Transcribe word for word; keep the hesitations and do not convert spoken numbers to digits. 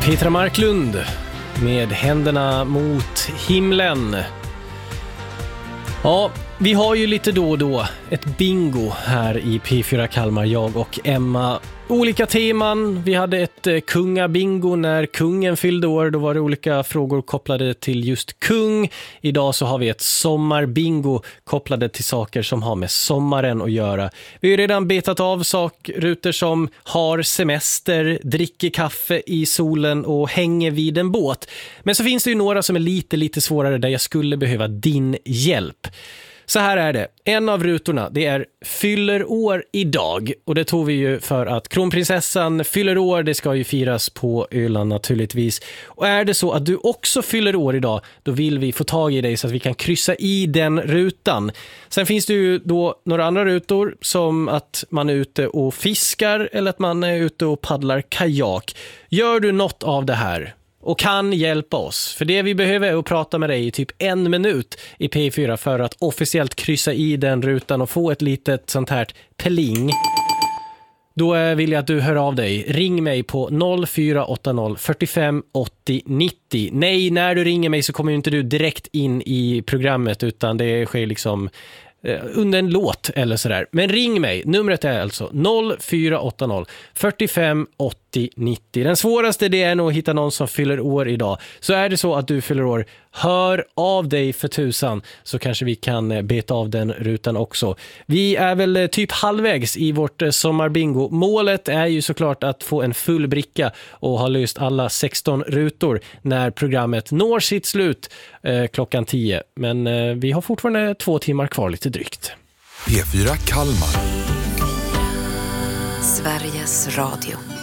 Petra Marklund med händerna mot himlen. Ja, vi har ju lite då och då ett bingo här i P fyra Kalmar, jag och Emma. Olika teman. Vi hade ett eh, kungabingo när kungen fyllde år. Då var det olika frågor kopplade till just kung. Idag så har vi ett sommarbingo kopplade till saker som har med sommaren att göra. Vi har redan betat av sakrutor som har semester, dricker kaffe i solen och hänger vid en båt. Men så finns det ju några som är lite, lite svårare där jag skulle behöva din hjälp. Så här är det. En av rutorna, det är fyller år idag. Och det tog vi ju för att kronprinsessan fyller år. Det ska ju firas på Öland naturligtvis. Och är det så att du också fyller år idag, då vill vi få tag i dig så att vi kan kryssa i den rutan. Sen finns det ju då några andra rutor, som att man är ute och fiskar eller att man är ute och paddlar kajak. Gör du något av det här och kan hjälpa oss, för det vi behöver är att prata med dig i typ en minut i P fyra för att officiellt kryssa i den rutan och få ett litet sånt här pling. Då vill jag att du hör av dig. Ring mig på noll fyra åtta noll fyrtiofem åttio nittio. Nej, när du ringer mig så kommer ju inte du direkt in i programmet, utan det sker liksom under en låt eller sådär. Men ring mig. Numret är alltså noll fyra åtta noll fyrtiofem åttio nittio. Den svåraste det är nog att hitta någon som fyller år idag. Så är det så att du fyller år, hör av dig för tusan, så kanske vi kan beta av den rutan också. Vi är väl typ halvvägs i vårt sommarbingo. Målet är ju såklart att få en full bricka och ha löst alla sexton rutor när programmet når sitt slut eh, klockan tio. Men eh, vi har fortfarande två timmar kvar lite drygt. P fyra Kalmar. Sveriges Radio.